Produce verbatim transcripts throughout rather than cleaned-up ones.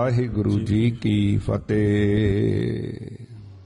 ਵਾਹਿਗੁਰੂ ਜੀ ਕੀ ਫਤਿਹ।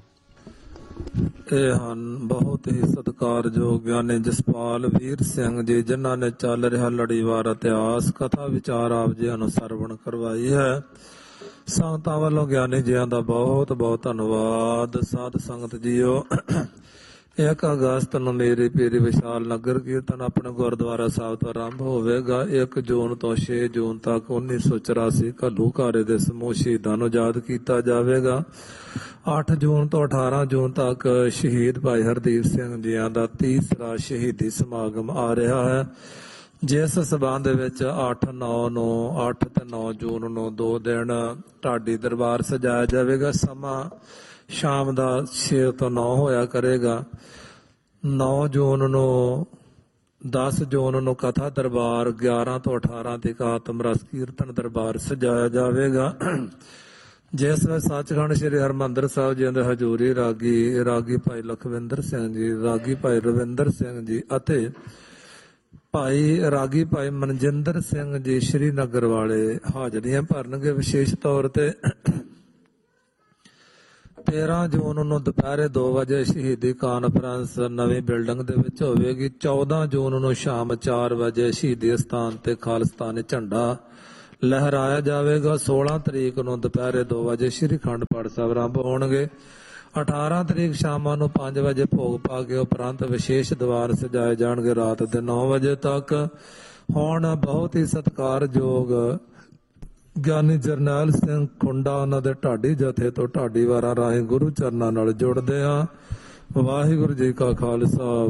ਇਹ ਹਨ ਬਹੁਤ ਹੀ ਸਤਿਕਾਰਯੋਗ ਗਿਆਨੀ ਜਸਪਾਲ ਵੀਰ ਸਿੰਘ ਜੀ, ਜਿਨ੍ਹਾਂ ਨੇ ਚੱਲ ਰਿਹਾ ਲੜੀਵਾਰ ਇਤਿਹਾਸ ਕਥਾ ਵਿਚਾਰ ਆਪ ਜੀ ਨੂੰ ਸਰਵਣ ਕਰਵਾਈ ਹੈ। ਸੰਗਤਾਂ ਵੱਲੋਂ ਗਿਆਨੀ ਜੀਆਂ ਦਾ ਬਹੁਤ ਬਹੁਤ ਧੰਨਵਾਦ। ਸਾਧ ਸੰਗਤ ਜੀਓ, ਇੱਕ ਅਗਸਤ ਨੂੰ ਮੇਰੀ ਪੀਰੀ ਵਿਸ਼ਾਲ ਨਗਰ ਕੀਰਤਨ ਆਪਣੇ ਗੁਰਦੁਆਰਾ ਸਾਹਿਬ ਤੋਂ ਆਰੰਭ ਹੋਵੇਗਾ। ਇੱਕ ਜੂਨ ਤੋਂ ਛੇ ਜੂਨ ਤੱਕ ਉੱਨੀ ਸੌ ਚੁਰਾਸੀ ਘੱਲੂਘਾਰੇ ਦੇ ਸਮੂਹ ਸ਼ਹੀਦਾਂ ਨੂੰ ਯਾਦ ਕੀਤਾ ਜਾਵੇਗਾ। ਅੱਠ ਜੂਨ ਤੋਂ ਅਠਾਰਾਂ ਜੂਨ ਤੱਕ ਸ਼ਹੀਦ ਭਾਈ ਹਰਦੀਪ ਸਿੰਘ ਜੀਆਂ ਦਾ ਤੀਸਰਾ ਸ਼ਹੀਦੀ ਸਮਾਗਮ ਆ ਰਿਹਾ ਹੈ, ਜਿਸ ਸਬੰਧ ਵਿੱਚ ਅੱਠ ਨੌ ਨੂੰ ਅੱਠ ਤੇ ਨੌ ਜੂਨ ਨੂੰ ਦੋ ਦਿਨ ਢਾਡੀ ਦਰਬਾਰ ਸਜਾਇਆ ਜਾਵੇਗਾ। ਸਮਾਂ ਸ਼ਾਮ ਦਾ ਛੇ ਤੋਂ ਨੌ ਹੋਇਆ ਕਰੇਗਾ। ਨੌ ਜੂਨ ਨੂੰ ਦਸ ਜੂਨ ਨੂੰ ਕਥਾ ਦਰਬਾਰ, ਗਿਆਰਾਂ ਤੋਂ ਅਠਾਰਾਂ ਤੱਕ ਆਤਮ ਰਸ ਕੀਰਤਨ ਦਰਬਾਰ ਸਜਾਇਆ ਜਾਵੇਗਾ, ਜਿਸ ਵਿੱਚ ਸੱਚਖੰਡ ਸ੍ਰੀ ਹਰਿਮੰਦਰ ਸਾਹਿਬ ਜੀ ਦੇ ਹਜ਼ੂਰੀ ਰਾਗੀ ਰਾਗੀ ਭਾਈ ਲਖਵਿੰਦਰ ਸਿੰਘ ਜੀ, ਰਾਗੀ ਭਾਈ ਰਵਿੰਦਰ ਸਿੰਘ ਜੀ ਅਤੇ ਭਾਈ ਰਾਗੀ ਭਾਈ ਮਨਜਿੰਦਰ ਸਿੰਘ ਜੀ ਸ਼੍ਰੀਨਗਰ ਵਾਲੇ ਹਾਜ਼ਰੀਆਂ ਭਰਨਗੇ। ਵਿਸ਼ੇਸ਼ ਤੌਰ ਤੇ ਤੇਰਾਂ ਜੂਨ ਨੂੰ ਦੁਪਹਿਰੇ ਦੋ ਵਜੇ ਸ਼ਹੀਦੀ ਕਾਨਫਰੰਸ ਨਵੀਂ ਬਿਲਡਿੰਗ ਦੇ ਵਿੱਚ ਹੋਵੇਗੀ। ਚੌਦਾਂ ਜੂਨ ਨੂੰ ਸ਼ਾਮ ਚਾਰ ਵਜੇ ਸ਼ਹੀਦੀ ਸਥਾਨ ਤੇ ਖਾਲਿਸਤਾਨੀ ਝੰਡਾ ਲਹਿਰਾਇਆ ਜਾਵੇਗਾ। ਸੋਲਾਂ ਤਰੀਕ ਨੂੰ ਦੁਪਹਿਰੇ ਦੋ ਵਜੇ ਸ਼੍ਰੀ ਅਖੰਡ ਪਾਠ ਸਾਹਿਬ ਆਰੰਭ ਹੋਣਗੇ। ਅਠਾਰਾਂ ਤਰੀਕ ਸ਼ਾਮਾਂ ਨੂੰ ਪੰਜ ਵਜੇ ਭੋਗ ਪਾ ਕੇ ਉਪਰੰਤ ਵਿਸ਼ੇਸ਼ ਦੀਵਾਰ ਸਜਾਏ ਜਾਣਗੇ ਰਾਤ ਦੇ ਨੌ ਵਜੇ ਤੱਕ। ਹੁਣ ਬਹੁਤ ਹੀ ਸਤਿਕਾਰਯੋਗ ਗਿਆਨੀ ਜਰਨੈਲ ਸਿੰਘ ਖੁੰਡਾ, ਉਹਨਾਂ ਦੇ ਢਾਡੀ ਜਥੇ ਤੋਂ ਢਾਡੀ ਵਾਰਾਂ ਰਾਹੀਂ ਗੁਰੂ ਚਰਨਾਂ ਨਾਲ ਜੁੜਦੇ ਹਾਂ। ਵਾਹਿਗੁਰੂ ਜੀ ਕਾ ਖਾਲਸਾ,